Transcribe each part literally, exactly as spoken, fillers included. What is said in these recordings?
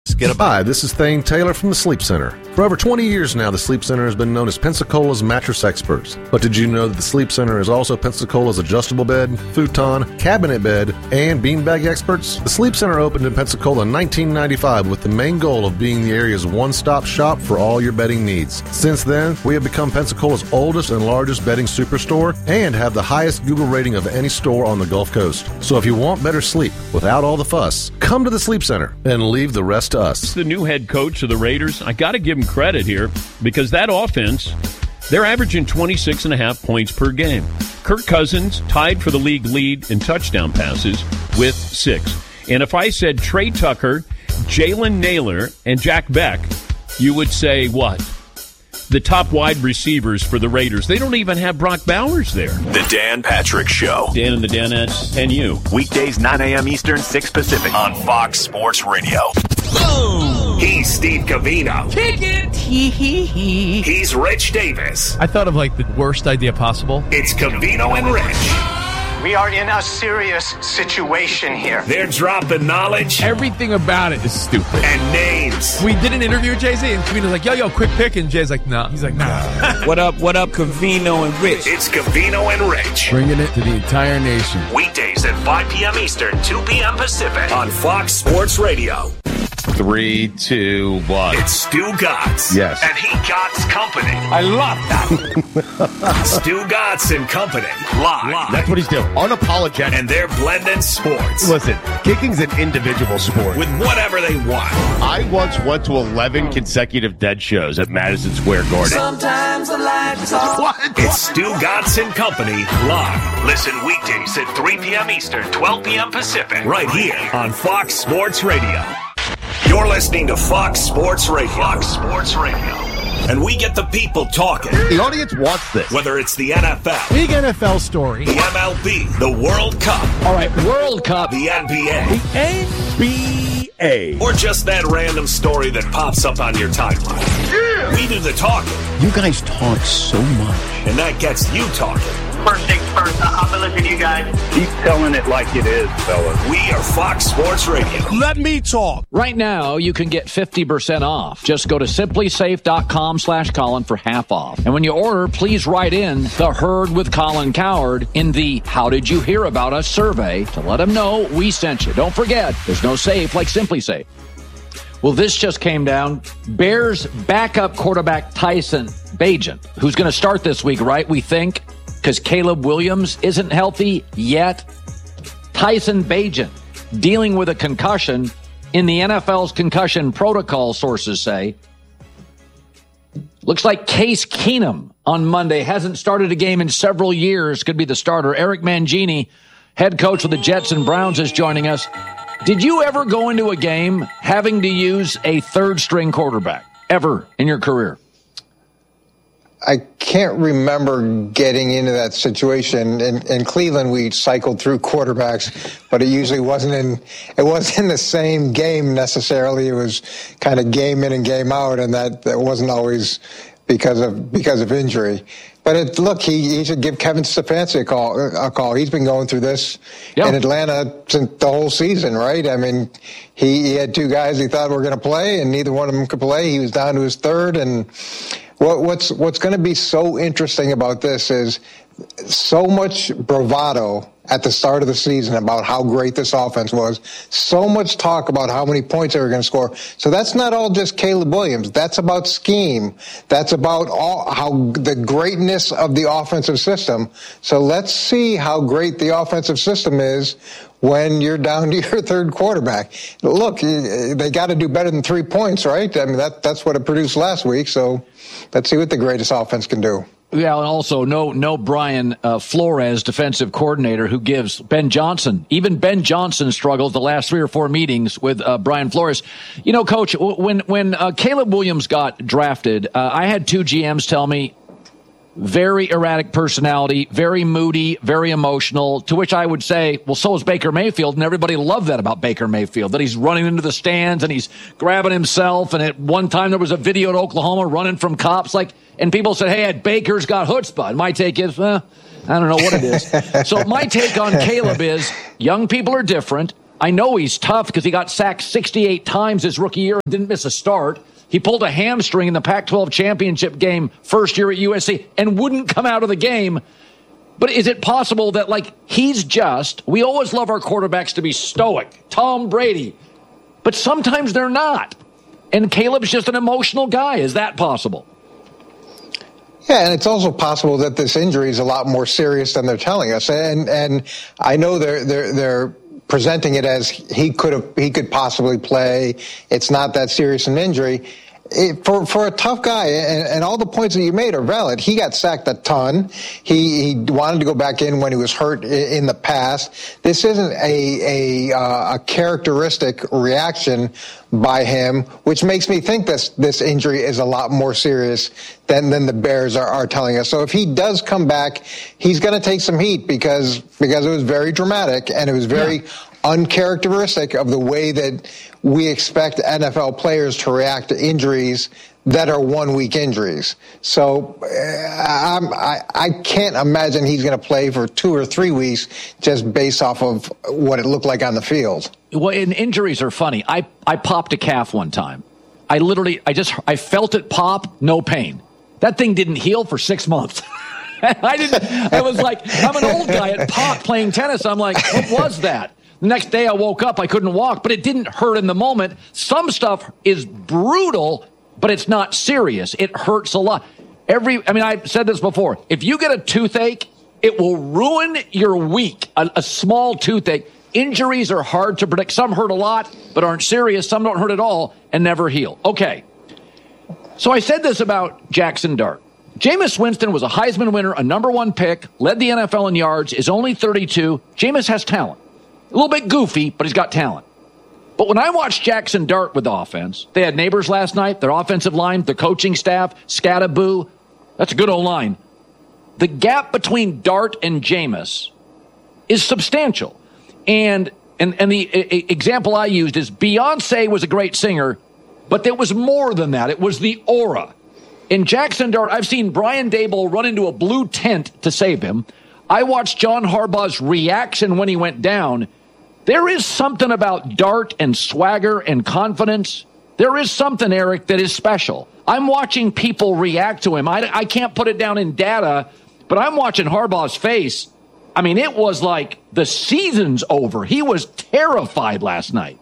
Get a Hi, this is Thane Taylor from the Sleep Center. For over twenty years now, the Sleep Center has been known as Pensacola's mattress experts. But did you know that the Sleep Center is also Pensacola's adjustable bed, futon, cabinet bed, and beanbag experts? The Sleep Center opened in Pensacola in nineteen ninety-five with the main goal of being the area's one-stop shop for all your bedding needs. Since then, we have become Pensacola's oldest and largest bedding superstore and have the highest Google rating of any store on the Gulf Coast. So if you want better sleep without all the fuss, come to the Sleep Center and leave the rest to us. The new head coach of the Raiders, I got to give him credit here because that offense, they're averaging twenty-six and a half points per game. Kirk Cousins tied for the league lead in touchdown passes with six. And if I said Trey Tucker, Jalen Naylor, and Jack Beck, you would say what? The top wide receivers for the Raiders. They don't even have Brock Bowers there. The Dan Patrick Show. Dan and the Danettes and you. Weekdays, nine a.m. Eastern, six Pacific on Fox Sports Radio. Boom! He's Steve Covino. Kick it! Hee hee hee. He's Rich Davis. I thought of like the worst idea possible. It's Covino and Rich. We are in a serious situation here. They're dropping knowledge. Everything about it is stupid. And names. We did an interview with Jay-Z, and Covino's like, yo, yo, quick pick. And Jay's like, nah. He's like, nah. What up, what up, Covino and Rich? It's Covino and Rich. Bringing it to the entire nation. Weekdays at five p.m. Eastern, two p.m. Pacific on Fox Sports Radio. Three, two, one. It's Stu Gotts. Yes. And he Gotts Company. I love that. Stu Gotts and Company. Live. Live. That's what he's doing. Unapologetic. And they're blending sports. Listen, kicking's an individual sport. With whatever they want. I once went to eleven consecutive dead shows at Madison Square Garden. Sometimes the light is off. What? It's Stu Gotts and Company live. Listen weekdays at three p.m. Eastern, twelve p.m. Pacific. Right here on Fox Sports Radio. You're listening to Fox Sports Radio. Fox Sports Radio. And we get the people talking. The audience wants this. Whether it's the N F L. Big N F L story. The M L B. The World Cup. All right, World Cup. The N B A. The N B A. Or just that random story that pops up on your timeline. Yeah. We do the talking. You guys talk so much. And that gets you talking. First things first, I'll be listening to you guys. Keep telling it like it is, fellas. We are Fox Sports Radio. Let me talk. Right now, you can get fifty percent off. Just go to simplysafe.com slash Colin for half off. And when you order, please write in the Herd with Colin Cowherd in the How Did You Hear About Us survey to let them know we sent you. Don't forget, there's no safe like Simply Safe. Well, this just came down. Bears backup quarterback Tyson Bagent, who's going to start this week, right? We think, because Caleb Williams isn't healthy yet. Tyson Bagent dealing with a concussion in the N F L's concussion protocol, sources say. Looks like Case Keenum on Monday hasn't started a game in several years. Could be the starter. Eric Mangini, head coach of the Jets and Browns, is joining us. Did you ever go into a game having to use a third-string quarterback, ever in your career? I can't remember getting into that situation. In, in Cleveland, we cycled through quarterbacks, but it usually wasn't in it wasn't in the same game necessarily. It was kind of game in and game out, and that, that wasn't always because of because of injury. But it, look, he, he should give Kevin Stefanski a call. A call. He's been going through this yep. in Atlanta since the whole season, right? I mean, he, he had two guys he thought were going to play, and neither one of them could play. He was down to his third, and what, what's what's going to be so interesting about this is so much bravado at the start of the season about how great this offense was. So much talk about how many points they were going to score. So that's not all just Caleb Williams. That's about scheme. That's about all how the greatness of the offensive system. So let's see how great the offensive system is when you're down to your third quarterback. Look, they got to do better than three points, right? I mean, that that's what it produced last week. So let's see what the greatest offense can do. Yeah, and also no no Brian uh, Flores, defensive coordinator, who gives Ben Johnson. Even Ben Johnson struggles the last three or four meetings with uh, Brian Flores. You know, Coach, when when uh, Caleb Williams got drafted, uh, I had two G Ms tell me very erratic personality, very moody, very emotional, to which I would say, well, so is Baker Mayfield, and everybody loved that about Baker Mayfield, that he's running into the stands and he's grabbing himself, and at one time there was a video at Oklahoma running from cops, like, and people said, hey, Baker's got chutzpah. And my take is, eh, I don't know what it is. So my take on Caleb is young people are different. I know he's tough because he got sacked sixty-eight times his rookie year and didn't miss a start. He pulled a hamstring in the Pac twelve championship game first year at U S C and wouldn't come out of the game. But is it possible that, like, he's just, we always love our quarterbacks to be stoic, Tom Brady, but sometimes they're not. And Caleb's just an emotional guy. Is that possible? Yeah, and it's also possible that this injury is a lot more serious than they're telling us. And and I know they're they're they're presenting it as he could have he could possibly play. It's not that serious an injury. It, for for a tough guy, and, and all the points that you made are valid. He got sacked a ton. He he wanted to go back in when he was hurt in, in the past. This isn't a a, uh, a characteristic reaction by him, which makes me think this this injury is a lot more serious than than the Bears are, are telling us. So if he does come back, he's going to take some heat because because it was very dramatic and it was very yeah. uncharacteristic of the way that we expect N F L players to react to injuries that are one-week injuries. So uh, I'm, I, I can't imagine he's going to play for two or three weeks just based off of what it looked like on the field. Well, and injuries are funny. I, I popped a calf one time. I literally, I just, I felt it pop, no pain. That thing didn't heal for six months. I didn't, I was like, I'm an old guy at pop playing tennis. I'm like, what was that? The next day I woke up, I couldn't walk, but it didn't hurt in the moment. Some stuff is brutal, but it's not serious. It hurts a lot. Every, I mean, I've said this before. If you get a toothache, it will ruin your week. A, a small toothache. Injuries are hard to predict. Some hurt a lot, but aren't serious. Some don't hurt at all and never heal. Okay. So I said this about Jackson Dart. Jameis Winston was a Heisman winner, a number one pick, led the N F L in yards, is only thirty-two. Jameis has talent. A little bit goofy, but he's got talent. But when I watched Jackson Dart with the offense, they had neighbors last night, their offensive line, their coaching staff, Scattaboo. That's a good old line. The gap between Dart and Jameis is substantial. And and, and the a, example I used is Beyonce was a great singer, but there was more than that. It was the aura. In Jackson Dart, I've seen Brian Daboll run into a blue tent to save him. I watched John Harbaugh's reaction when he went down. There is something about Dart and swagger and confidence. There is something, Eric, that is special. I'm watching people react to him. I, I can't put it down in data, but I'm watching Harbaugh's face. I mean, it was like the season's over. He was terrified last night.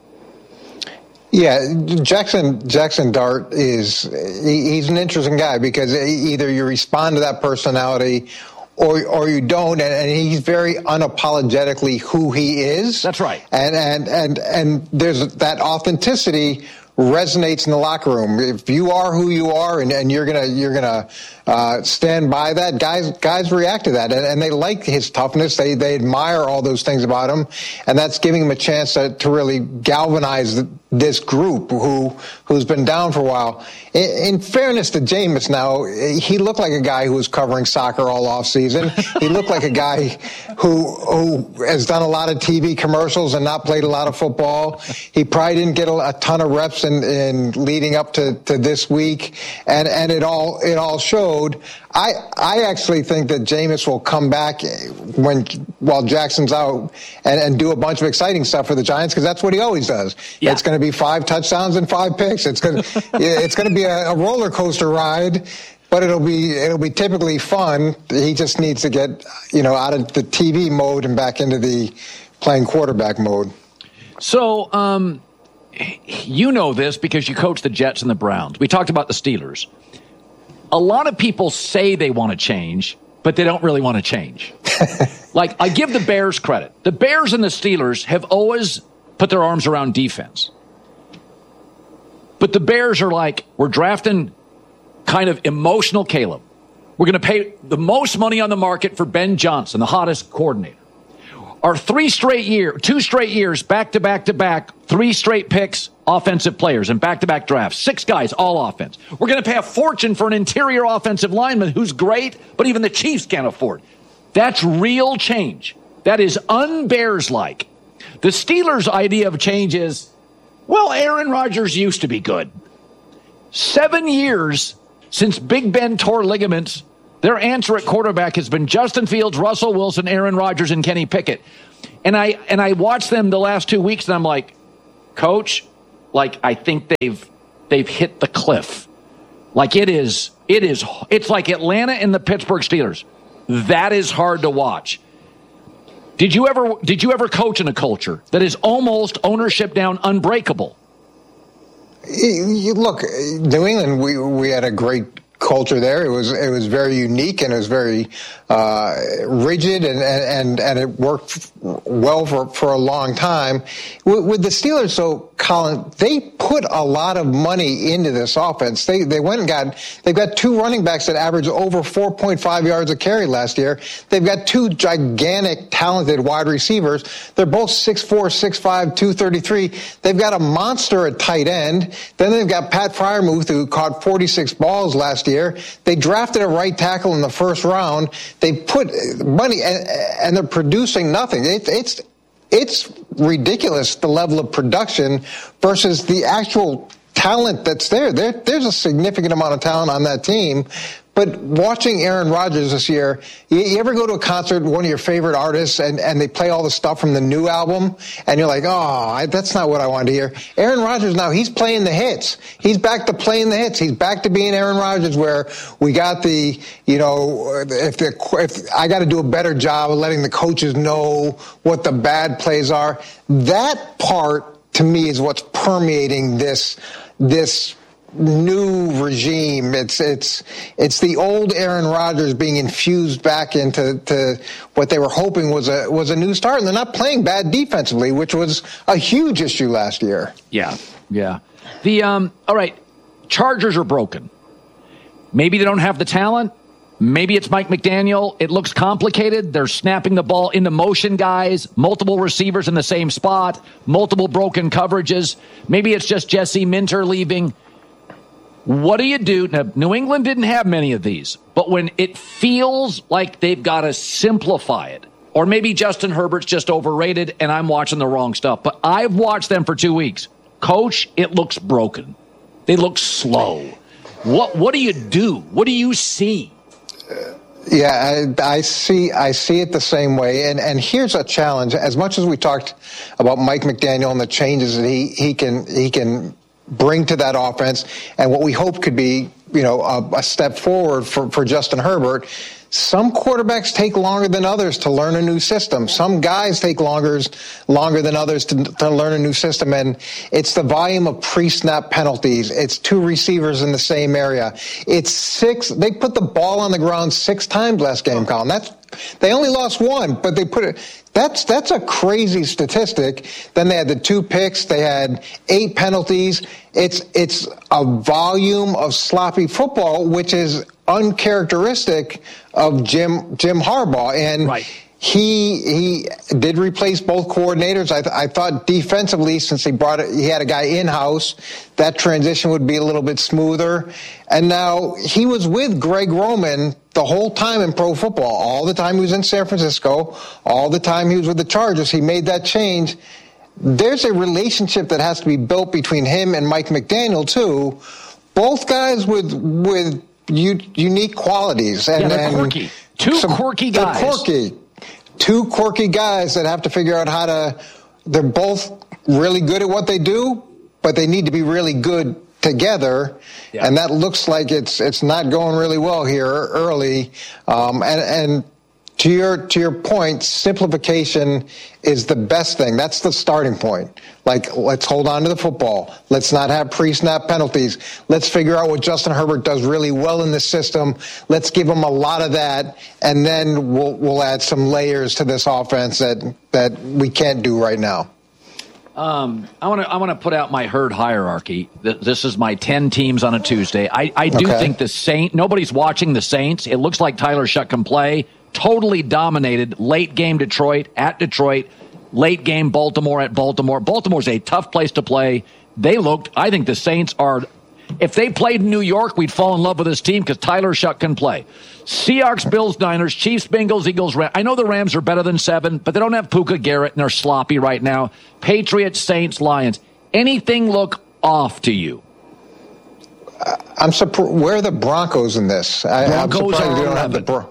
Yeah, Jackson Jackson Dart is he, he's an interesting guy because either you respond to that personality or or you don't, and, and he's very unapologetically who he is. That's right. And and and and there's that authenticity resonates in the locker room. If you are who you are, and, and you're gonna you're gonna uh, stand by that, guys guys react to that, and, and they like his toughness. They they admire all those things about him, and that's giving him a chance to, to really galvanize this group who who's been down for a while. In, in fairness to Jameis, now he looked like a guy who was covering soccer all off season. He looked like a guy who who has done a lot of T V commercials and not played a lot of football. He probably didn't get a, a ton of reps in, in leading up to, to this week, and and it all it all showed. I I actually think that Jameis will come back when while Jackson's out and, and do a bunch of exciting stuff for the Giants because that's what he always does. Yeah. It's going to be five touchdowns and five picks. It's going to it's going to be a, a roller coaster ride, but it'll be it'll be typically fun. He just needs to get you know out of the T V mode and back into the playing quarterback mode. So um, you know this because you coach the Jets and the Browns. We talked about the Steelers. A lot of people say they want to change, but they don't really want to change. Like, I give the Bears credit. The Bears and the Steelers have always put their arms around defense. But the Bears are like, we're drafting kind of emotional Caleb. We're going to pay the most money on the market for Ben Johnson, the hottest coordinator. Our three straight year, two straight years, back to back to back, three straight picks, offensive players, and back to back drafts. Six guys, all offense. We're going to pay a fortune for an interior offensive lineman who's great, but even the Chiefs can't afford. That's real change. That is un-Bears-like. The Steelers' idea of change is, well, Aaron Rodgers used to be good. Seven years since Big Ben tore ligaments Their answer at quarterback has been Justin Fields, Russell Wilson, Aaron Rodgers, and Kenny Pickett. And I and I watched them the last two weeks, and I'm like, Coach, like I think they've they've hit the cliff. Like it is, it is, it's like Atlanta and the Pittsburgh Steelers. That is hard to watch. Did you ever did you ever coach in a culture that is almost ownership down unbreakable? You look, New England, we we had a great culture there. It was it was very unique, and it was very uh, rigid, and, and and it worked well for, for a long time. With, with the Steelers, so Colin, they put a lot of money into this offense. They they went and got they've got two running backs that average over four point five yards a carry last year. They've got two gigantic, talented wide receivers. They're both six four, six five, two thirty-three. They've got a monster at tight end. Then they've got Pat Freiermuth, who caught forty-six balls last year. They drafted a right tackle in the first round. They put money, and, and they're producing nothing. It, it's it's ridiculous, the level of production versus the actual talent that's there. there. There's a significant amount of talent on that team. But watching Aaron Rodgers this year, you, you ever go to a concert with one of your favorite artists and, and they play all the stuff from the new album and you're like, oh, I, that's not what I wanted to hear. Aaron Rodgers now, he's playing the hits. He's back to playing the hits. He's back to being Aaron Rodgers, where we got the, you know, if, the, if I got to do a better job of letting the coaches know what the bad plays are. That part, to me, is what's permeating this this new regime. It's it's it's the old Aaron Rodgers being infused back into to what they were hoping was a was a new start, and they're not playing bad defensively, which was a huge issue last year. Yeah, yeah. The um. All right, Chargers are broken. Maybe they don't have the talent. Maybe it's Mike McDaniel. It looks complicated. They're snapping the ball into motion, guys. Multiple receivers in the same spot. Multiple broken coverages. Maybe it's just Jesse Minter leaving. What do you do? Now, New England didn't have many of these, but when it feels like they've got to simplify it, or maybe Justin Herbert's just overrated and I'm watching the wrong stuff, but I've watched them for two weeks. Coach, it looks broken. They look slow. What What do you do? What do you see? Yeah, I, I see. I see it the same way. And and here's a challenge. As much as we talked about Mike McDaniel and the changes that he he can he can bring to that offense, and what we hope could be, you know, a, a step forward for, for Justin Herbert. Some quarterbacks take longer than others to learn a new system. Some guys take longer, longer than others to, to learn a new system. And it's the volume of pre-snap penalties. It's two receivers in the same area. It's six. They put the ball on the ground six times last game, Colin. That's, they only lost one, but they put it. That's that's a crazy statistic. Then they had the two picks. They had eight penalties. It's it's a volume of sloppy football, which is uncharacteristic of Jim Jim Harbaugh. And right. he he did replace both coordinators. I, th- I thought defensively, since he brought it, he had a guy in house, that transition would be a little bit smoother. And now he was with Greg Roman the whole time in pro football. All the time he was in San Francisco, all the time he was with the Chargers. He made that change. There's a relationship that has to be built between him and Mike McDaniel too. Both guys with with u- unique qualities. And, yeah, they're and quirky. Two some, quirky guys. They're quirky. Two quirky guys that have to figure out how to. They're both really good at what they do, but they need to be really good together, yeah. And that looks like it's it's not going really well here early. Um, and and to your to your point, simplification is the best thing. That's the starting point. Like, let's hold on to the football. Let's not have pre-snap penalties. Let's figure out what Justin Herbert does really well in the system. Let's give him a lot of that, and then we'll we'll add some layers to this offense that that we can't do right now. Um, I want to I want to put out my herd hierarchy. This is my ten teams on a Tuesday. I, I do okay. think the Saints, nobody's watching the Saints. It looks like Tyler Shuck can play. Totally dominated. Late game Detroit at Detroit. Late game Baltimore at Baltimore. Baltimore's a tough place to play. They looked, I think the Saints are, if they played in New York, we'd fall in love with this team because Tyler Shuck can play. Seahawks, Bills, Niners, Chiefs, Bengals, Eagles, Rams. I know the Rams are better than seven, but they don't have Puka Garrett and they're sloppy right now. Patriots, Saints, Lions. Anything look off to you? I'm surprised. Where are the Broncos in this? I, I'm Broncos surprised are they don't have the. eleven. Bro-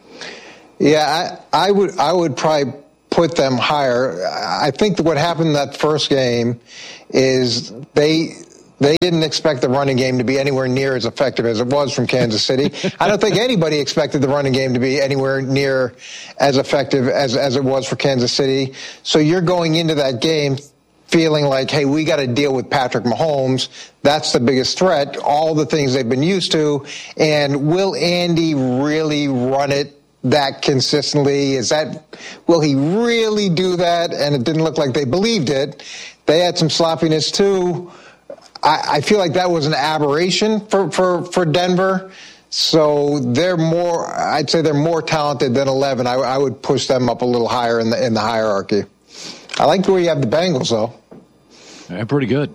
yeah, I, I would. I would probably put them higher. I think that what happened in that first game is they. They didn't expect the running game to be anywhere near as effective as it was from Kansas City. I don't think anybody expected the running game to be anywhere near as effective as, as it was for Kansas City. So you're going into that game feeling like, hey, we got to deal with Patrick Mahomes. That's the biggest threat, all the things they've been used to. And will Andy really run it that consistently? Is that, will he really do that? And it didn't look like they believed it. They had some sloppiness too. I, I feel like that was an aberration for, for, for Denver. So they're more, I'd say they're more talented than eleven. I, I would push them up a little higher in the, in the hierarchy. I like where you have the Bengals, though. They're pretty good.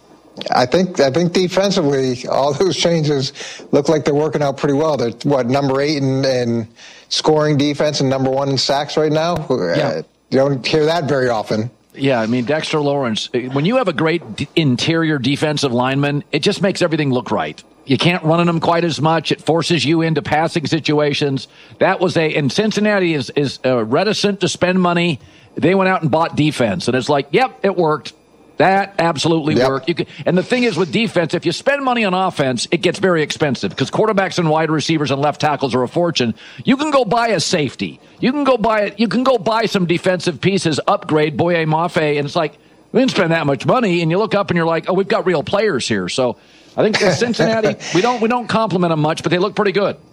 I think I think defensively, all those changes look like they're working out pretty well. They're, what, number eight in, in scoring defense and number one in sacks right now? Yeah. Uh, you don't hear that very often. Yeah, I mean, Dexter Lawrence, when you have a great d- interior defensive lineman, it just makes everything look right. You can't run on them quite as much. It forces you into passing situations. That was a, and Cincinnati is, is uh, reticent to spend money. They went out and bought defense, and it's like, yep, it worked. That absolutely yep. worked. You could, and the thing is with defense, if you spend money on offense, it gets very expensive because quarterbacks and wide receivers and left tackles are a fortune. You can go buy a safety. You can go buy it. You can go buy some defensive pieces, upgrade Boye Mafe, and it's like, we didn't spend that much money. And you look up and you're like, oh, we've got real players here. So I think Cincinnati, we don't we don't compliment them much, but they look pretty good.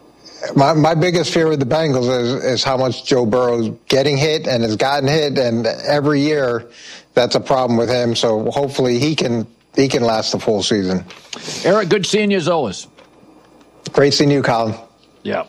My my biggest fear with the Bengals is, is how much Joe Burrow's getting hit and has gotten hit, and every year that's a problem with him. So hopefully he can he can last the full season. Eric, good seeing you as always. Great seeing you, Colin. Yeah,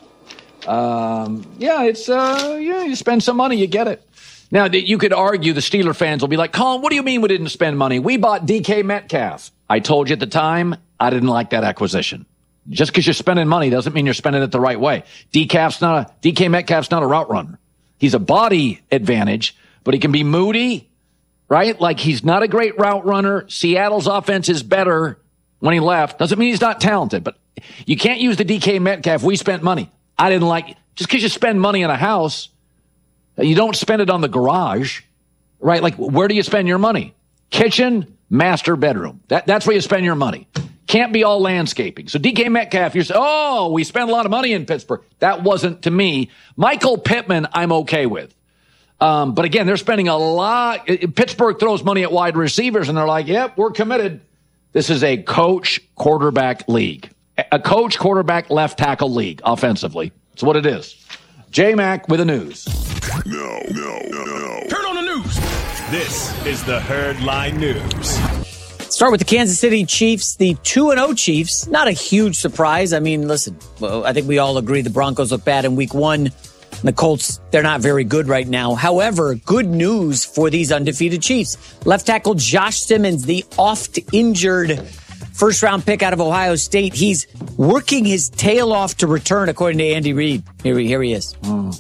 um, yeah. It's uh, yeah. You spend some money, you get it. Now you could argue the Steeler fans will be like, Colin, what do you mean we didn't spend money? We bought D K Metcalf. I told you at the time I didn't like that acquisition. Just because you're spending money doesn't mean you're spending it the right way. D K's not a, D K Metcalf's not a route runner. He's a body advantage, but he can be moody, right? Like he's not a great route runner. Seattle's offense is better when he left. Doesn't mean he's not talented, but you can't use the D K Metcalf. We spent money. I didn't like, just because you spend money on a house, you don't spend it on the garage, right? Like where do you spend your money? Kitchen, master bedroom. That, that's where you spend your money. Can't be all landscaping. So D K Metcalf, you're saying, oh, we spent a lot of money in Pittsburgh. That wasn't to me. Michael Pittman, I'm okay with. Um, but again, they're spending a lot. Pittsburgh throws money at wide receivers, and they're like, yep, we're committed. This is a coach quarterback league. A coach quarterback left tackle league offensively. That's what it is. J-Mac with the news. No, no, no, no. Turn on the news. This is the Herd Line News. Start with the Kansas City Chiefs, the two and oh Chiefs. Not a huge surprise. I mean, listen, I think we all agree the Broncos look bad in week one. And the Colts, they're not very good right now. However, good news for these undefeated Chiefs. Left tackle Josh Simmons, the oft-injured first-round pick out of Ohio State. He's working his tail off to return, according to Andy Reid. Here, here he is. Oh.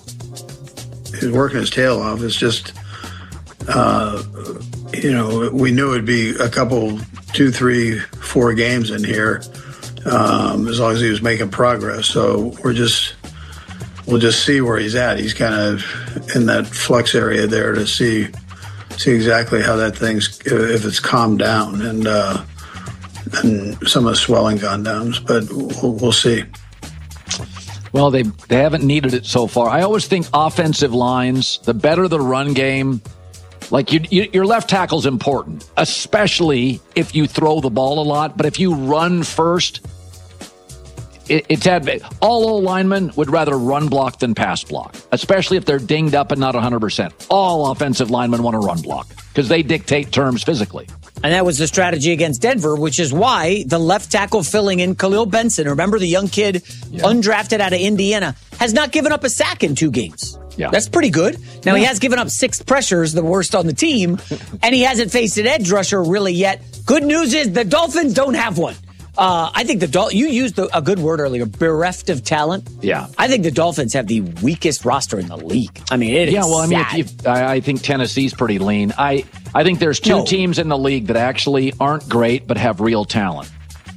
He's working his tail off. It's just... Uh, you know, we knew it'd be a couple, two, three, four games in here, um, as long as he was making progress. So we're just, we'll just see where he's at. He's kind of in that flex area there to see, see exactly how that thing's, if it's calmed down and, uh, and some of the swelling gone down, but we'll, we'll see. Well, they, they haven't needed it so far. I always think offensive lines, the better the run game, like you, you, your left tackle's important, especially if you throw the ball a lot. But if you run first, it, it's adv- all O linemen would rather run block than pass block, especially if they're dinged up and not one hundred percent. All offensive linemen want to run block because they dictate terms physically. And that was the strategy against Denver, which is why the left tackle filling in Khalil Benson, remember the young kid, yeah. undrafted out of Indiana, has not given up a sack in two games. Yeah. That's pretty good. Now, yeah. he has given up six pressures, the worst on the team, and he hasn't faced an edge rusher really yet. Good news is the Dolphins don't have one. Uh, I think the Dol- you used the, a good word earlier, bereft of talent. Yeah. I think the Dolphins have the weakest roster in the league. I mean, it yeah, is well, I mean, sad. if you, I, I think Tennessee's pretty lean. I, I think there's two no. teams in the league that actually aren't great but have real talent.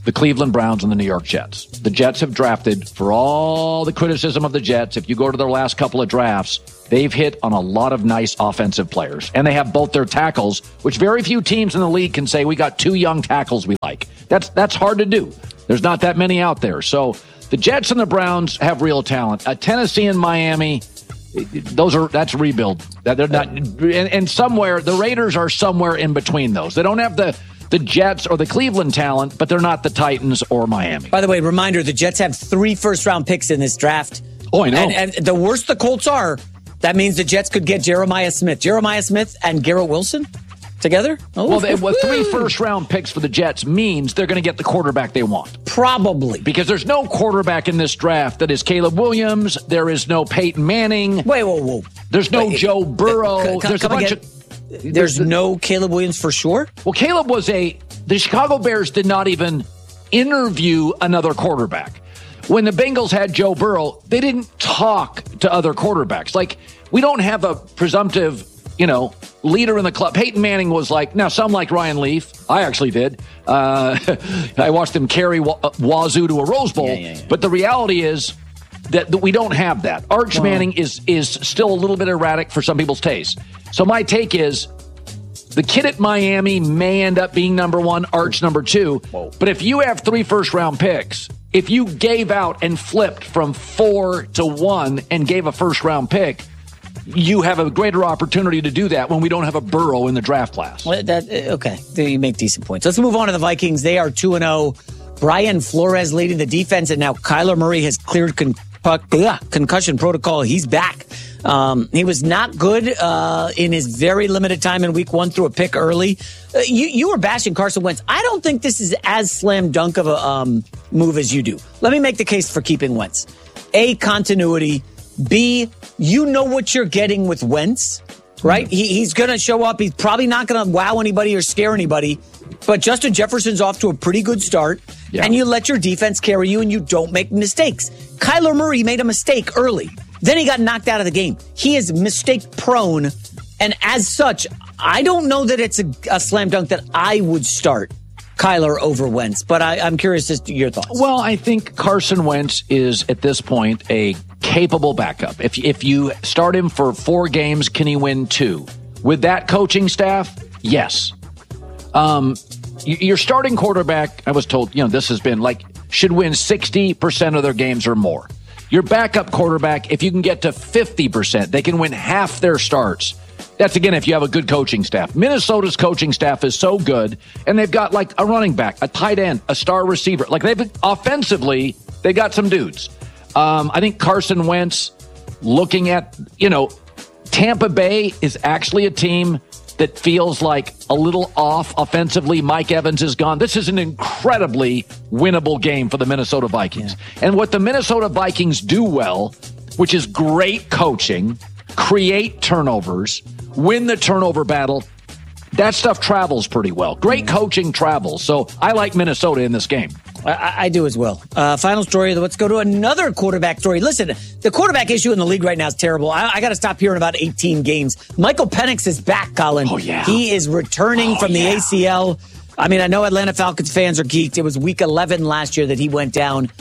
the Cleveland Browns and the New York Jets. The Jets have drafted, for all the criticism of the Jets, if you go to their last couple of drafts, they've hit on a lot of nice offensive players. And they have both their tackles, which very few teams in the league can say, we got two young tackles we like. That's that's hard to do. There's not that many out there. So the Jets and the Browns have real talent. Uh, Tennessee and Miami, those are that's rebuild. They're not, and, and somewhere, the Raiders are somewhere in between those. They don't have the the Jets or the Cleveland talent, but they're not the Titans or Miami. By the way, reminder, the Jets have three first-round picks in this draft. Oh, I know. And, and the worse the Colts are, that means the Jets could get Jeremiah Smith. Jeremiah Smith and Garrett Wilson together? Oh, well, they, well, three first-round picks for the Jets means they're going to get the quarterback they want. Probably. Because there's no quarterback in this draft that is Caleb Williams. There is no Peyton Manning. Wait, whoa, whoa. There's no Wait, Joe Burrow. c- c- there's a bunch again. of... There's no Caleb Williams for sure? Well, Caleb was a... The Chicago Bears did not even interview another quarterback. When the Bengals had Joe Burrow, they didn't talk to other quarterbacks. Like, we don't have a presumptive, you know, leader in the club. Peyton Manning was like, now some like Ryan Leaf. I actually did. Uh, I watched him carry Wa- Wazoo to a Rose Bowl. Yeah, yeah, yeah. But the reality is that, that we don't have that. Arch wow. Manning is is still a little bit erratic for some people's taste. So my take is the kid at Miami may end up being number one, Arch number two. Whoa. But if you have three first-round picks, if you gave out and flipped from four to one and gave a first-round pick, you have a greater opportunity to do that when we don't have a Burrow in the draft class. Well, that, okay, you make decent points. Let's move on to the Vikings. They are two and oh. Brian Flores leading the defense, and now Kyler Murray has cleared con- uh, concussion protocol. He's back. Um, he was not good uh, in his very limited time in week one through a pick early. Uh, you, you were bashing Carson Wentz. I don't think this is as slam dunk of a um, move as you do. Let me make the case for keeping Wentz. A, continuity. B, you know what you're getting with Wentz, right? He, he's going to show up. He's probably not going to wow anybody or scare anybody. But Justin Jefferson's off to a pretty good start. Yeah. And you let your defense carry you and you don't make mistakes. Kyler Murray made a mistake early. Then he got knocked out of the game. He is mistake prone. And as such, I don't know that it's a, a slam dunk that I would start Kyler over Wentz. But I, I'm curious as to your thoughts. Well, I think Carson Wentz is at this point a capable backup. If, if you start him for four games, can he win two? With that coaching staff, yes. Um, your starting quarterback, I was told, you know, this has been like, should win sixty percent of their games or more. Your backup quarterback, if you can get to fifty percent, they can win half their starts. That's, again, if you have a good coaching staff. Minnesota's coaching staff is so good, and they've got, like, a running back, a tight end, a star receiver. Like, they've offensively, they got some dudes. Um, I think Carson Wentz, looking at, you know, Tampa Bay is actually a team that feels like a little off offensively. Mike Evans is gone. This is an incredibly winnable game for the Minnesota Vikings. Yeah. And what the Minnesota Vikings do well, which is great coaching, create turnovers, win the turnover battle, that stuff travels pretty well. Great coaching travels. So I like Minnesota in this game. I, I do as well. Uh, final story. Let's go to another quarterback story. Listen, the quarterback issue in the league right now is terrible. I, I got to stop hearing about eighteen games. Michael Penix is back, Colin. Oh, yeah. He is returning oh, from the yeah. A C L. I mean, I know Atlanta Falcons fans are geeked. It was week eleven last year that he went down.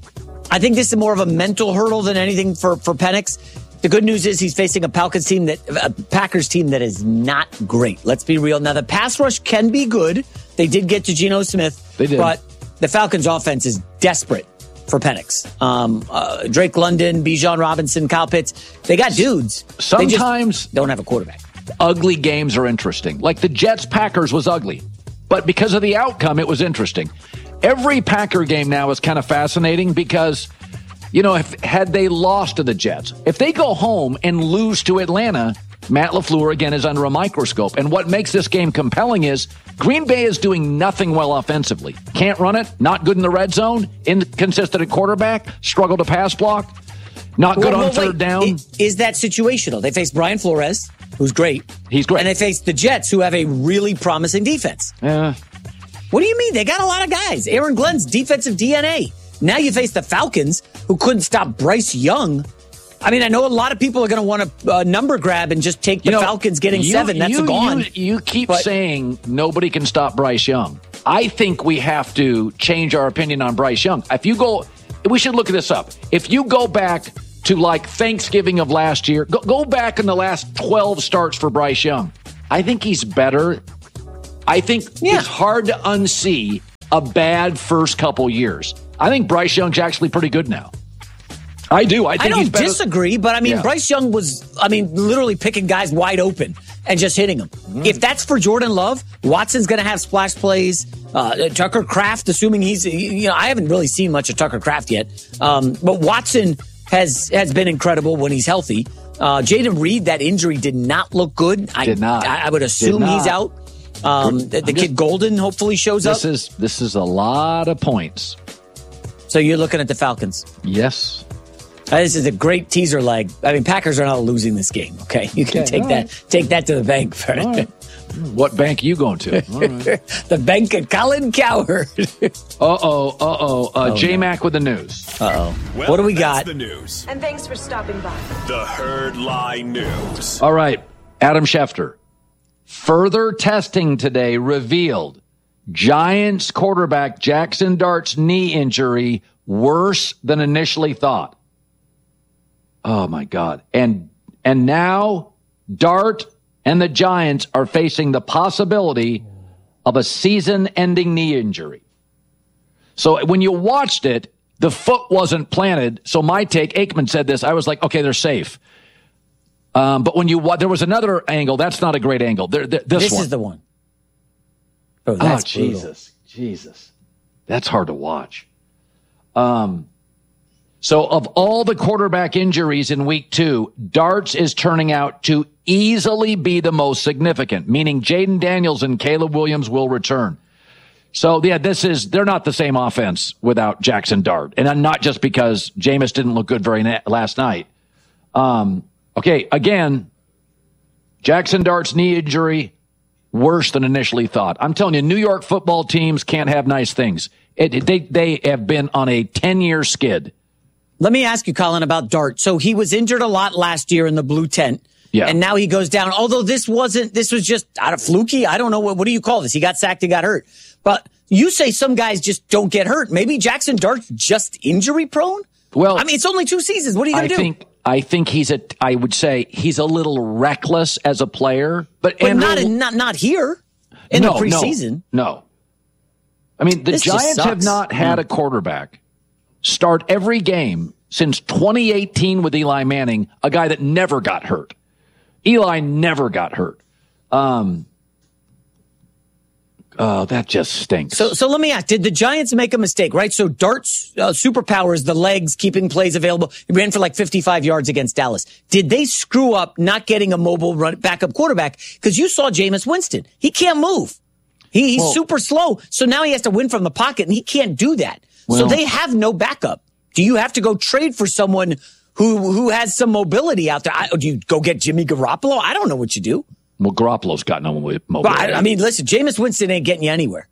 I think this is more of a mental hurdle than anything for, for Penix. The good news is he's facing a Falcons team that a Packers team that is not great. Let's be real. Now, the pass rush can be good. They did get to Geno Smith. They did. But the Falcons offense is desperate for Penix. Um, uh, Drake London, Bijan Robinson, Kyle Pitts. They got dudes. Sometimes they don't have a quarterback. Ugly games are interesting. Like the Jets-Packers was ugly. But because of the outcome, it was interesting. Every Packer game now is kind of fascinating because, you know, if had they lost to the Jets, if they go home and lose to Atlanta, Matt LaFleur, again, is under a microscope. And what makes this game compelling is Green Bay is doing nothing well offensively. Can't run it, not good in the red zone, inconsistent at quarterback, struggle to pass block, not good well, on well, third wait. down. Is, is that situational? They face Brian Flores, who's great. He's great. And they face the Jets, who have a really promising defense. Yeah. What do you mean? They got a lot of guys. Aaron Glenn's defensive D N A. Now you face the Falcons, who couldn't stop Bryce Young. I mean, I know a lot of people are going to want to uh, number grab and just take the you know, Falcons getting you, seven. That's you, a gone. You, you keep but, saying nobody can stop Bryce Young. I think we have to change our opinion on Bryce Young. If you go, we should look this up. If you go back to like Thanksgiving of last year, go, go back in the last twelve starts for Bryce Young. I think he's better. I think yeah. it's hard to unsee a bad first couple years. I think Bryce Young's actually pretty good now. I do. I think I don't he's better. disagree, but I mean, yeah. Bryce Young was, I mean, literally picking guys wide open and just hitting them. Mm. If that's for Jordan Love, Watson's going to have splash plays. Uh, Tucker Kraft, assuming he's, you know, I haven't really seen much of Tucker Kraft yet, um, but Watson has has been incredible when he's healthy. Uh, Jaden Reed, that injury did not look good. I, did not. I, I would assume he's out. Um, the the just, kid Golden hopefully shows this up. Is, this is a lot of points. So you're looking at the Falcons? Yes. Uh, this is a great teaser leg. I mean, Packers are not losing this game, okay? You can okay, take that right. take that to the bank. For right. What bank are you going to? Right. The bank at Colin Cowherd. uh-oh, uh-oh. Uh, oh, J-Mac no. with the news. Uh-oh. Well, what do we that's got? The news. And thanks for stopping by. The Herd Lie News. All right, Adam Schefter. Further testing today revealed Giants quarterback Jackson Dart's knee injury worse than initially thought. Oh, my God. And and now Dart and the Giants are facing the possibility of a season-ending knee injury. So when you watched it, the foot wasn't planted. So my take, Aikman said this, I was like, okay, they're safe. Um, but when you there was another angle, that's not a great angle. There, there, this this one. is the one. Oh, that's oh Jesus, Jesus. That's hard to watch. Um, so of all the quarterback injuries in week two, Dart's is turning out to easily be the most significant, meaning Jaden Daniels and Caleb Williams will return. So, yeah, this is, they're not the same offense without Jackson Dart. And not just because Jameis didn't look good very na- last night. Um, okay, again, Jackson Dart's knee injury, worse than initially thought. I'm telling you, New York football teams can't have nice things. It, it, they, they have been on a ten-year skid. Let me ask you, Colin, about Dart. So he was injured a lot last year in the blue tent. Yeah. And now he goes down. Although this wasn't, this was just out of fluky. I don't know. What, what do you call this? He got sacked and got hurt. But you say some guys just don't get hurt. Maybe Jackson Dart's just injury prone? Well, I mean, it's only two seasons. What are you going to do? Think, I think he's a, I would say he's a little reckless as a player. But, but Andrew, not, in, not, not here in no, the preseason. No, no. I mean, the this Giants have not had a quarterback start every game since twenty eighteen with Eli Manning, a guy that never got hurt. Eli never got hurt. Um, oh, that just stinks. So, so let me ask, did the Giants make a mistake, right? So Dart's uh, superpower is the legs, keeping plays available. He ran for like fifty-five yards against Dallas. Did they screw up not getting a mobile run backup quarterback? Because you saw Jameis Winston. He can't move. He, he's well, super slow. So now he has to win from the pocket, and he can't do that. Well, so they have no backup. Do you have to go trade for someone who who has some mobility out there? I, do you go get Jimmy Garoppolo? I don't know what you do. Well, Garoppolo's got no mobility. I, I mean, listen, Jameis Winston ain't getting you anywhere.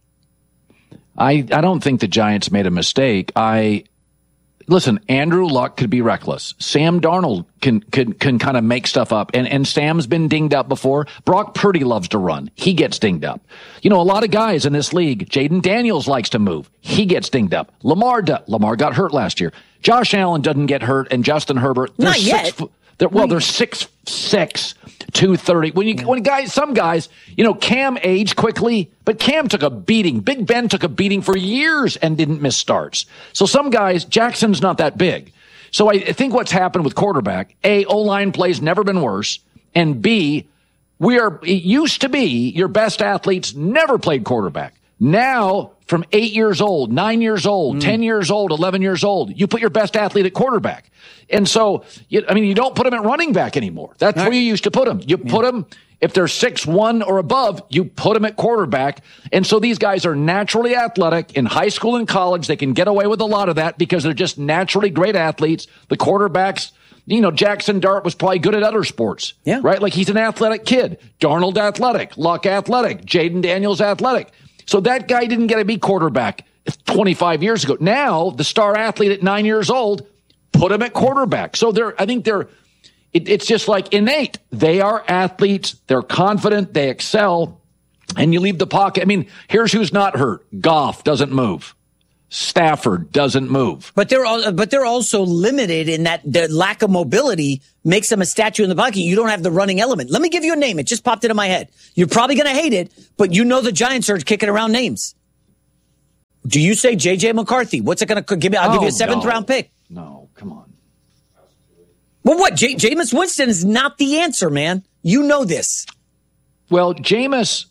I, I don't think the Giants made a mistake. I listen, Andrew Luck could be reckless. Sam Darnold can can can kind of make stuff up. And and Sam's been dinged up before. Brock Purdy loves to run. He gets dinged up. You know, a lot of guys in this league, Jaden Daniels likes to move. He gets dinged up. Lamar Lamar got hurt last year. Josh Allen doesn't get hurt, and Justin Herbert. Not yet. Six, they're, well, they're six six, two thirty. When you when guys, some guys, you know, Cam aged quickly, but Cam took a beating. Big Ben took a beating for years and didn't miss starts. So some guys, Jackson's not that big. So I think what's happened with quarterback, A, O-line play's never been worse, and B, we are, it used to be your best athletes never played quarterback. Now, from eight years old, nine years old, mm. ten years old, eleven years old, you put your best athlete at quarterback. And so, you, I mean, you don't put them at running back anymore. That's right. Where you used to put them. You yeah. put them, if they're six one or above, you put them at quarterback. And so these guys are naturally athletic. In high school and college, they can get away with a lot of that because they're just naturally great athletes. The quarterbacks, you know, Jackson Dart was probably good at other sports. Yeah. Right? Like he's an athletic kid. Darnold athletic. Luck athletic. Jaden Daniels athletic. So that guy didn't get to be quarterback twenty-five years ago. Now, the star athlete at nine years old, put him at quarterback. So they're, I think they're, it, it's just like innate. They are athletes. They're confident. They excel. And you leave the pocket. I mean, here's who's not hurt. Goff doesn't move. Stafford doesn't move. But they're all, but they're also limited in that the lack of mobility makes them a statue in the pocket. You don't have the running element. Let me give you a name. It just popped into my head. You're probably going to hate it, but you know the Giants are kicking around names. Do you say J J McCarthy? What's it going to give me? I'll oh, give you a seventh no. round pick. No, come on. Well, what? J- Jameis Winston is not the answer, man. You know this. Well, Jameis.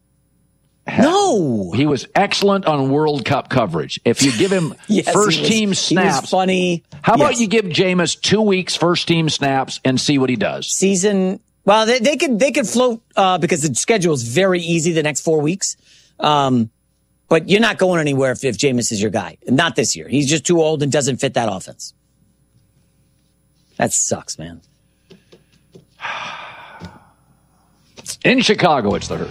No. He was excellent on World Cup coverage. If you give him yes, first was, team snaps. He was funny. How yes. about you give Jameis two weeks first team snaps and see what he does? Season. Well, they, they could they could float uh, because the schedule is very easy the next four weeks. Um, but you're not going anywhere if, if Jameis is your guy. Not this year. He's just too old and doesn't fit that offense. That sucks, man. In Chicago, it's the Herd.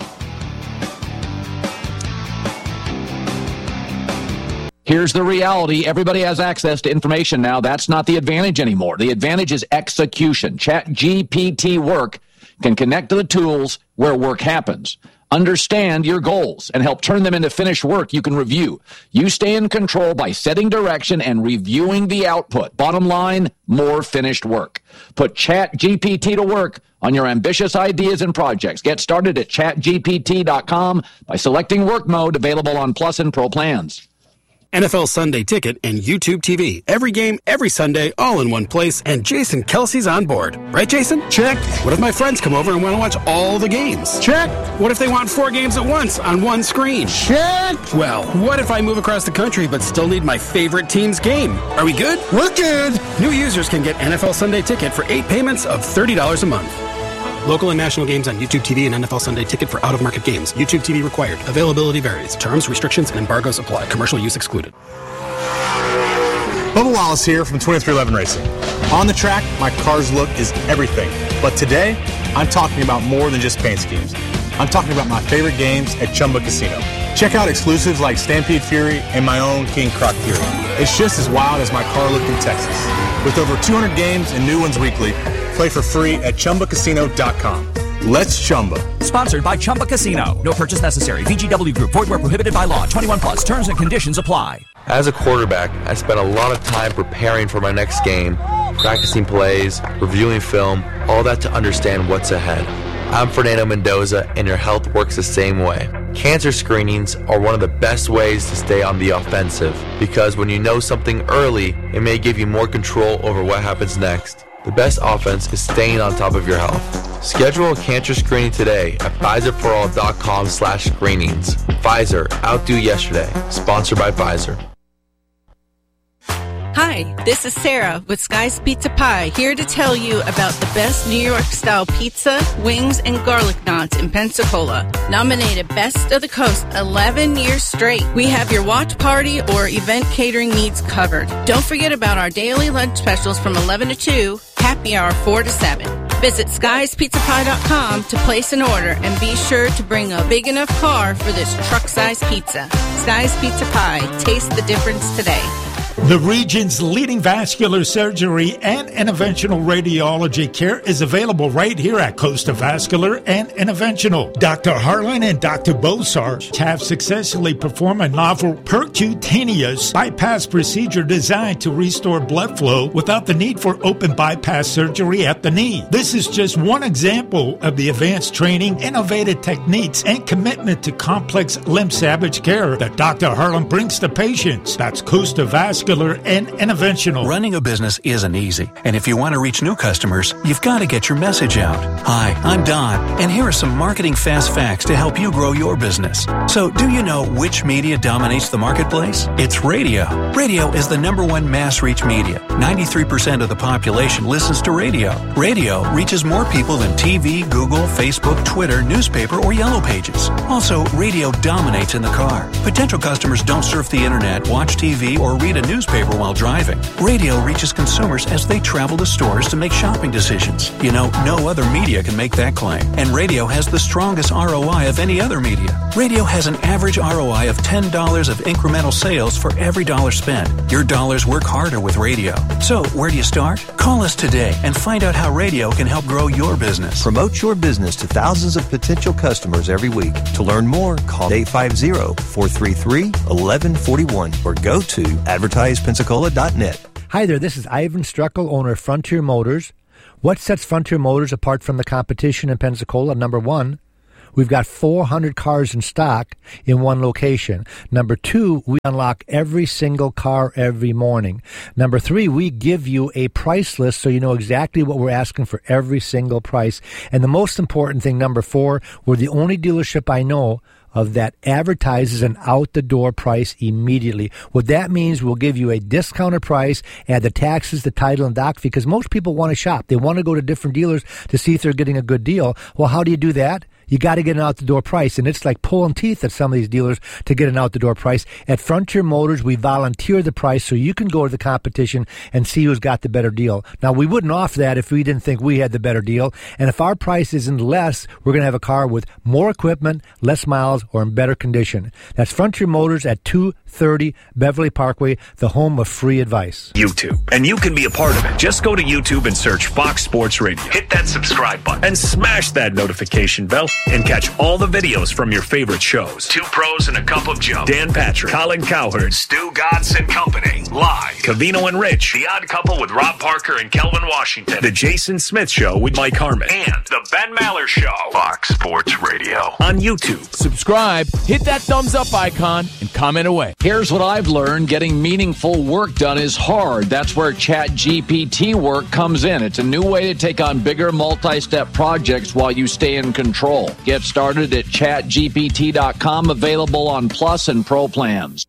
Here's the reality. Everybody has access to information now. That's not the advantage anymore. The advantage is execution. Chat G P T Work can connect to the tools where work happens. Understand your goals and help turn them into finished work you can review. You stay in control by setting direction and reviewing the output. Bottom line, more finished work. Put Chat G P T to work on your ambitious ideas and projects. Get started at chat G P T dot com by selecting work mode, available on Plus and Pro plans. N F L Sunday Ticket and YouTube T V. Every game, every Sunday, all in one place, and Jason Kelsey's on board. Right, Jason? Check. What if my friends come over and want to watch all the games? Check. What if they want four games at once on one screen? Check. Well, what if I move across the country but still need my favorite team's game? Are we good? We're good. New users can get N F L Sunday Ticket for eight payments of thirty dollars a month. Local and national games on YouTube T V and N F L Sunday Ticket for out-of-market games. YouTube T V required. Availability varies. Terms, restrictions, and embargoes apply. Commercial use excluded. Bubba Wallace here from twenty-three eleven Racing. On the track, my car's look is everything. But today, I'm talking about more than just paint schemes. I'm talking about my favorite games at Chumba Casino. Check out exclusives like Stampede Fury and my own King Croc Fury. It's just as wild as my car looked in Texas. With over two hundred games and new ones weekly, play for free at chumba casino dot com. Let's Chumba. Sponsored by Chumba Casino. No purchase necessary. V G W Group. Void where prohibited by law. twenty-one plus. Terms and conditions apply. As a quarterback, I spent a lot of time preparing for my next game, practicing plays, reviewing film, all that to understand what's ahead. I'm Fernando Mendoza, and your health works the same way. Cancer screenings are one of the best ways to stay on the offensive, because when you know something early, it may give you more control over what happens next. The best offense is staying on top of your health. Schedule a cancer screening today at Pfizer for all dot com slash screenings. Pfizer, outdo yesterday. Sponsored by Pfizer. Hi, this is Sarah with Sky's Pizza Pie, here to tell you about the best New York-style pizza, wings, and garlic knots in Pensacola. Nominated Best of the Coast eleven years straight. We have your watch party or event catering needs covered. Don't forget about our daily lunch specials from eleven to two, happy hour four to seven. Visit skies pizza pie dot com to place an order and be sure to bring a big enough car for this truck-sized pizza. Sky's Pizza Pie. Taste the difference today. The region's leading vascular surgery and interventional radiology care is available right here at Costa Vascular and Interventional. Doctor Harlan and Doctor Bosar have successfully performed a novel percutaneous bypass procedure designed to restore blood flow without the need for open bypass surgery at the knee. This is just one example of the advanced training, innovative techniques, and commitment to complex limb salvage care that Doctor Harlan brings to patients. That's Costa Vascular and Interventional. Running a business isn't easy, and if you want to reach new customers, you've got to get your message out. Hi, I'm Don, and here are some marketing fast facts to help you grow your business. So, do you know which media dominates the marketplace? It's radio. Radio is the number one mass reach media. ninety-three percent of the population listens to radio. Radio reaches more people than T V, Google, Facebook, Twitter, newspaper, or Yellow Pages. Also, radio dominates in the car. Potential customers don't surf the internet, watch T V, or read a news newspaper while driving. Radio reaches consumers as they travel to stores to make shopping decisions. You know, no other media can make that claim. And radio has the strongest R O I of any other media. Radio has an average R O I of ten dollars of incremental sales for every dollar spent. Your dollars work harder with radio. So, where do you start? Call us today and find out how radio can help grow your business. Promote your business to thousands of potential customers every week. To learn more, call eight five zero, four three three, one one four one or go to advertise pensacola dot net. Hi there, this is Ivan Struckel, owner of Frontier Motors. What sets Frontier Motors apart from the competition in Pensacola? Number one, we've got four hundred cars in stock in one location. Number two, we unlock every single car every morning. Number three, we give you a price list so you know exactly what we're asking for every single price. And the most important thing, number four, we're the only dealership I know of that advertises an out-the-door price immediately. What that means, we'll give you a discounted price, add the taxes, the title, and doc fee, because most people want to shop. They want to go to different dealers to see if they're getting a good deal. Well, how do you do that? You got to get an out-the-door price, and it's like pulling teeth at some of these dealers to get an out-the-door price. At Frontier Motors, we volunteer the price so you can go to the competition and see who's got the better deal. Now, we wouldn't offer that if we didn't think we had the better deal, and if our price isn't less, we're going to have a car with more equipment, less miles, or in better condition. That's Frontier Motors at two thirty Beverly Parkway, the home of free advice. YouTube. And you can be a part of it. Just go to YouTube and search Fox Sports Radio. Hit that subscribe button and smash that notification bell and catch all the videos from your favorite shows. Two Pros and a Cup of Joe. Dan Patrick, Colin Cowherd, Stu Godson Company. Live. Covino and Rich. The Odd Couple with Rob Parker and Kelvin Washington. The Jason Smith Show with Mike Harmon. And The Ben Maller Show. Fox Sports Radio. On YouTube. Subscribe, hit that thumbs up icon, and comment away. Here's what I've learned. Getting meaningful work done is hard. That's where ChatGPT work comes in. It's a new way to take on bigger multi-step projects while you stay in control. Get started at chat G P T dot com, available on Plus and Pro plans.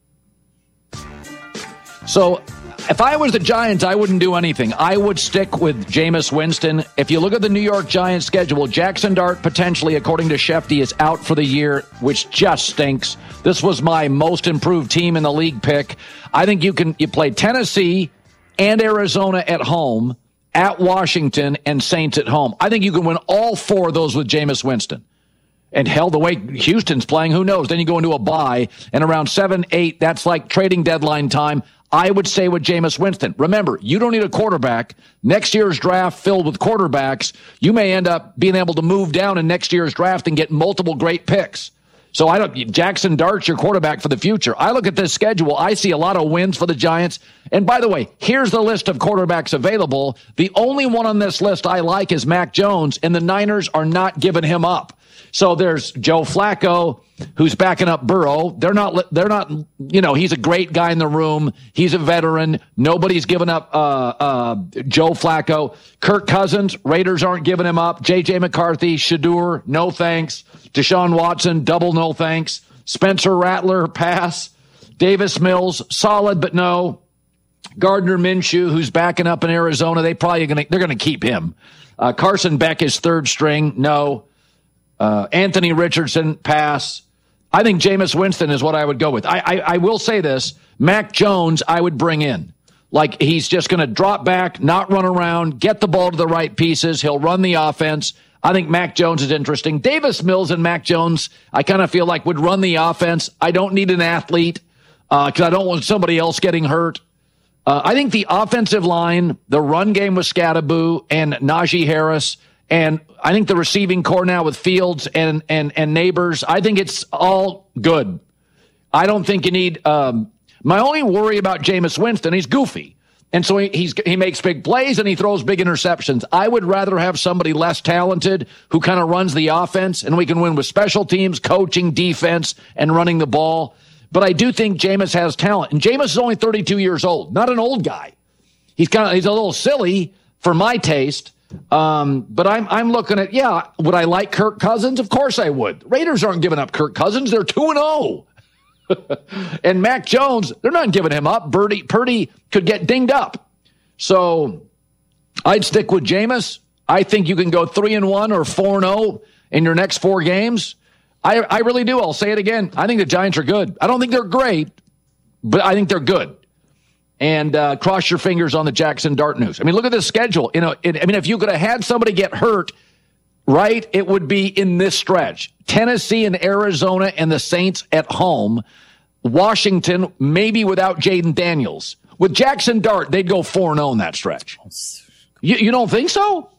So, if I was the Giants, I wouldn't do anything. I would stick with Jameis Winston. If you look at the New York Giants schedule, Jackson Dart potentially, according to Shefty, is out for the year, which just stinks. This was my most improved team in the league pick. I think you can you play Tennessee and Arizona at home, at Washington, and Saints at home. I think you can win all four of those with Jameis Winston. And hell, the way Houston's playing, who knows? Then you go into a bye, and around seven, eight, that's like trading deadline time. I would say with Jameis Winston. Remember, you don't need a quarterback. Next year's draft filled with quarterbacks, you may end up being able to move down in next year's draft and get multiple great picks. So I don't. Jackson Dart's your quarterback for the future. I look at this schedule. I see a lot of wins for the Giants. And by the way, here's the list of quarterbacks available. The only one on this list I like is Mac Jones, and the Niners are not giving him up. So there's Joe Flacco, who's backing up Burrow. They're not, they're not, you know, he's a great guy in the room. He's a veteran. Nobody's giving up uh, uh, Joe Flacco. Kirk Cousins, Raiders aren't giving him up. J J McCarthy, Shadur, no thanks. Deshaun Watson, double no thanks. Spencer Rattler, pass. Davis Mills, solid, but no. Gardner Minshew, who's backing up in Arizona, they probably gonna, they're going to keep him. Uh, Carson Beck is third string, no. Uh, Anthony Richardson, pass. I think Jameis Winston is what I would go with. I, I, I will say this. Mac Jones, I would bring in. Like, he's just going to drop back, not run around, get the ball to the right pieces. He'll run the offense. I think Mac Jones is interesting. Davis Mills and Mac Jones, I kind of feel like would run the offense. I don't need an athlete because uh, I don't want somebody else getting hurt. Uh, I think the offensive line, the run game with Scattaboo and Najee Harris, and I think the receiving core now with Fields and, and, and Neighbors, I think it's all good. I don't think you need um, – my only worry about Jameis Winston, he's goofy. And so he, he's, he makes big plays and he throws big interceptions. I would rather have somebody less talented who kind of runs the offense, and we can win with special teams, coaching, defense, and running the ball. But I do think Jameis has talent. And Jameis is only thirty-two years old, not an old guy. He's kind of he's a little silly for my taste. Um, but I'm I'm looking at, yeah, would I like Kirk Cousins? Of course I would. Raiders aren't giving up Kirk Cousins. They're two and oh. And Mac Jones, they're not giving him up. Purdy, Purdy could get dinged up. So I'd stick with Jameis. I think you can go three and one or four and oh in your next four games. I, I really do. I'll say it again. I think the Giants are good. I don't think they're great, but I think they're good. and uh, cross your fingers on the Jackson Dart news. I mean, look at the schedule. You know, it, I mean, if you could have had somebody get hurt, right, it would be in this stretch. Tennessee and Arizona and the Saints at home. Washington, maybe without Jaden Daniels. With Jackson Dart, they'd go four and oh in that stretch. You, you don't think so?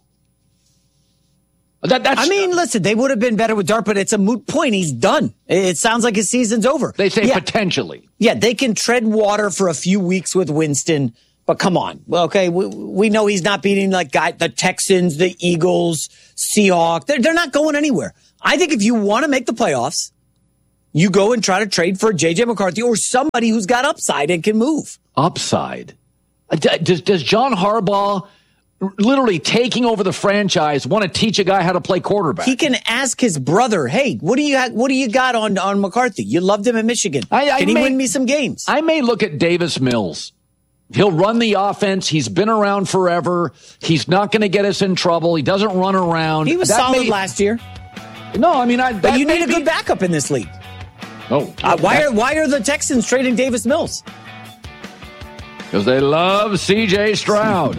That, that's, I mean, listen, they would have been better with Dart, but it's a moot point. He's done. It sounds like his season's over. They say yeah. potentially. Yeah, they can tread water for a few weeks with Winston, but come on. Well, okay, we, we know he's not beating like guy, the Texans, the Eagles, Seahawks. They're, they're not going anywhere. I think if you want to make the playoffs, you go and try to trade for J J McCarthy or somebody who's got upside and can move. Upside? Does, does John Harbaugh, literally taking over the franchise, want to teach a guy how to play quarterback? He can ask his brother, hey, what do you ha- what do you got on, on McCarthy? You loved him in Michigan. I, I can he may, win me some games? I may look at Davis Mills. He'll run the offense. He's been around forever. He's not going to get us in trouble. He doesn't run around. He was that solid may, last year. No, I mean, I. But you need a be, good backup in this league. Oh, uh, why are why are the Texans trading Davis Mills? Because they love C J Stroud.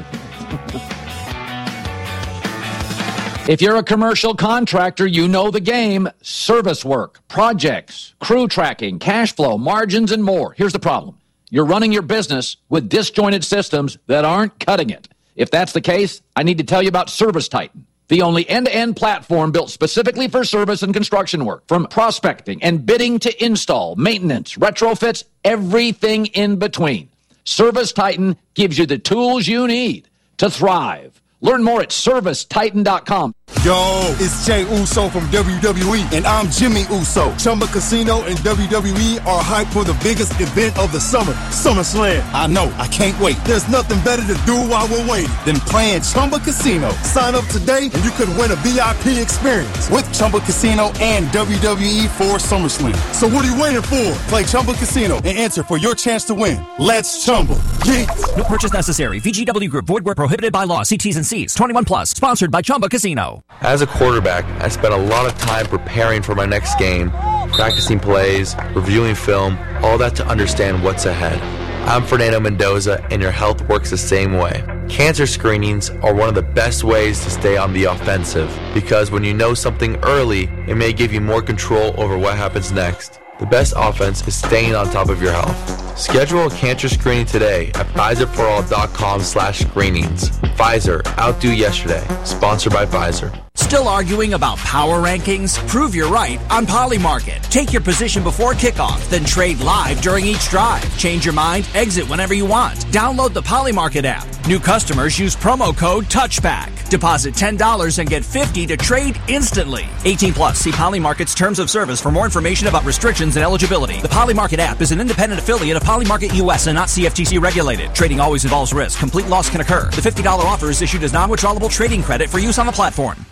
If you're a commercial contractor, you know the game. Service work, projects, crew tracking, cash flow, margins, and more. Here's the problem. You're running your business with disjointed systems that aren't cutting it. If that's the case, I need to tell you about Service Titan, the only end-to-end platform built specifically for service and construction work. From prospecting and bidding to install, maintenance, retrofits, everything in between. Service Titan gives you the tools you need to thrive. Learn more at service titan dot com. Yo, it's Jay Uso from W W E, and I'm Jimmy Uso. Chumba Casino and W W E are hyped for the biggest event of the summer, SummerSlam. I know, I can't wait. There's nothing better to do while we're waiting than playing Chumba Casino. Sign up today, and you could win a V I P experience with Chumba Casino and W W E for SummerSlam. So what are you waiting for? Play Chumba Casino and enter for your chance to win. Let's Chumba. Yeah. No purchase necessary. V G W Group. Void where prohibited by law. See T's and C's. twenty-one plus. Sponsored by Chumba Casino. As a quarterback, I spent a lot of time preparing for my next game, practicing plays, reviewing film, all that to understand what's ahead. I'm Fernando Mendoza, and your health works the same way. Cancer screenings are one of the best ways to stay on the offensive, because when you know something early, it may give you more control over what happens next. The best offense is staying on top of your health. Schedule a cancer screening today at Pfizer for all dot com slash screenings. Pfizer, outdo yesterday. Sponsored by Pfizer. Still arguing about power rankings? Prove you're right on Polymarket. Take your position before kickoff, then trade live during each drive. Change your mind, exit whenever you want. Download the Polymarket app. New customers use promo code TOUCHBACK. Deposit ten dollars and get fifty dollars to trade instantly. eighteen plus. See Polymarket's terms of service for more information about restrictions and eligibility. The Polymarket app is an independent affiliate of Polymarket U S and not C F T C regulated. Trading always involves risk. Complete loss can occur. The fifty dollars offer is issued as non-withdrawable trading credit for use on the platform.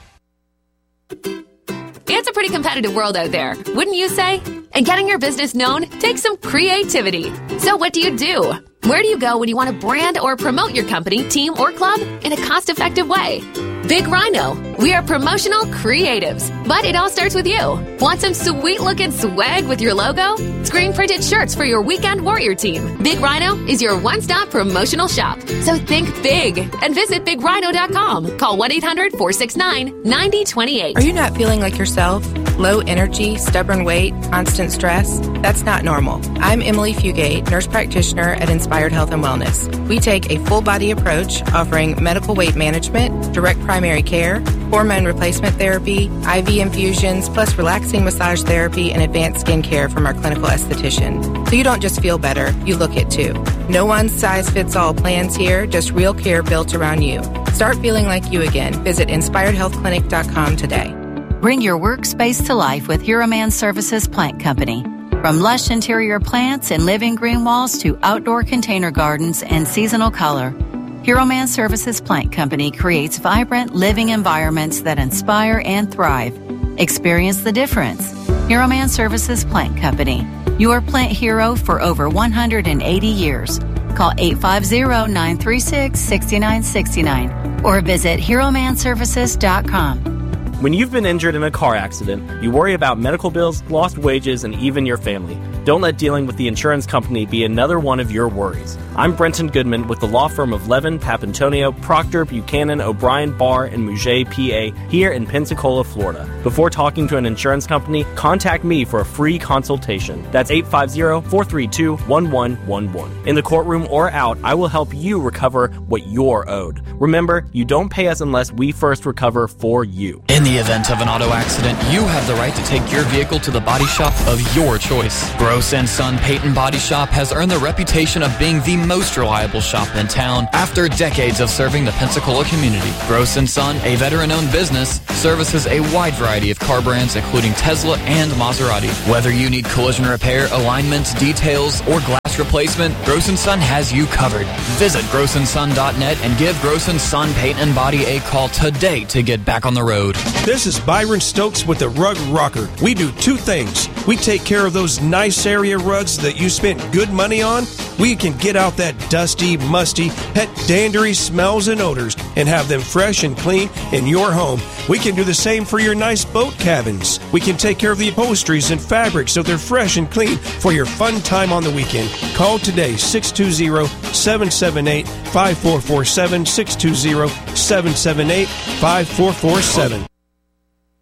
It's a pretty competitive world out there, wouldn't you say? And getting your business known takes some creativity. So what do you do? Where do you go when you want to brand or promote your company, team, or club in a cost-effective way? Big Rhino. We are promotional creatives, but it all starts with you. Want some sweet-looking swag with your logo? Screen-printed shirts for your weekend warrior team. Big Rhino is your one-stop promotional shop. So think big and visit big rhino dot com. Call one eight hundred four six nine nine zero two eight. Are you not feeling like yourself? Low energy, stubborn weight, constant stress? That's not normal. I'm Emily Fugate, nurse practitioner at Inspired Health and Wellness. We take a full-body approach offering medical weight management, direct primary care, hormone replacement therapy, I V infusions, plus relaxing massage therapy and advanced skin care from our clinical esthetician. So you don't just feel better, you look it too. No one-size-fits-all plans here, just real care built around you. Start feeling like you again. Visit inspired health clinic dot com today. Bring your workspace to life with Hero Man Services Plant Company. From lush interior plants and living green walls to outdoor container gardens and seasonal color, Hero Man Services Plant Company creates vibrant living environments that inspire and thrive. Experience the difference. Hero Man Services Plant Company, your plant hero for over one hundred eighty years. Call eight five zero, nine three six, six nine six nine or visit hero man services dot com. When you've been injured in a car accident, you worry about medical bills, lost wages, and even your family. Don't let dealing with the insurance company be another one of your worries. I'm Brenton Goodman with the law firm of Levin, Papantonio, Proctor, Buchanan, O'Brien, Barr, and Mouget, P A, here in Pensacola, Florida. Before talking to an insurance company, contact me for a free consultation. That's eight five zero, four three two, one one one one. In the courtroom or out, I will help you recover what you're owed. Remember, you don't pay us unless we first recover for you. In the event of an auto accident, you have the right to take your vehicle to the body shop of your choice. Gross and Son Paint and Body Shop has earned the reputation of being the most reliable shop in town after decades of serving the Pensacola community. Gross and Son, a veteran-owned business, services a wide variety of car brands including Tesla and Maserati. Whether you need collision repair, alignments, details, or glass replacement, Gross and Son has you covered. Visit gross and son dot net and give Gross and Son Paint and Body a call today to get back on the road. This is Byron Stokes with the Rug Rocker. We do two things. We take care of those nice area rugs that you spent good money on. We can get out that dusty, musty, pet dandery smells and odors and have them fresh and clean in your home. We can do the same for your nice boat cabins. We can take care of the upholsteries and fabrics so they're fresh and clean for your fun time on the weekend. Call today, six two zero, seven seven eight, five four four seven, six two zero, seven seven eight, five four four seven.